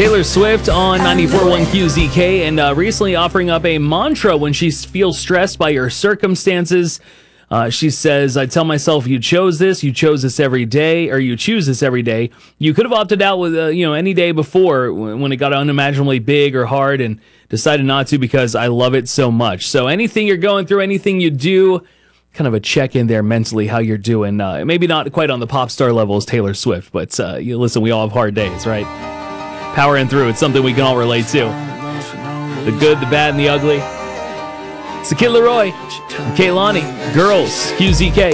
Taylor Swift on 94.1 QZK, and recently offering up a mantra when she feels stressed by her circumstances. She says, I tell myself, you chose this every day, or you choose this every day. You could have opted out with, any day before when it got unimaginably big or hard and decided not to because I love it so much. So anything you're going through, anything you do, kind of a check in there mentally, how you're doing. Maybe not quite on the pop star level as Taylor Swift, but listen, we all have hard days, right? Powering through, it's something we can all relate to. The good, the bad, and the ugly. It's the Kid Laroi, Kaylani, Girls, QZK.